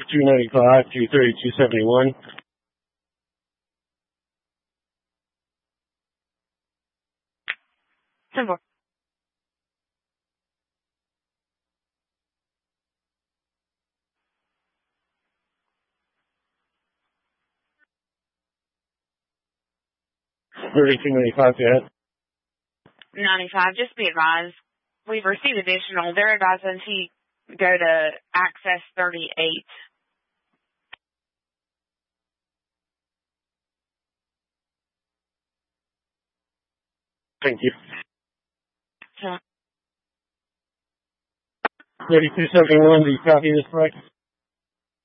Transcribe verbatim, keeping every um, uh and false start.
two ninety-five, two thirty-two seventy-one. Simple. thirty-two ninety-five, go ahead. ninety-five, just be advised. We've received additional. They're advising he go to access thirty-eight. Thank you. So, thirty-two seventy-one, do you copy this correct?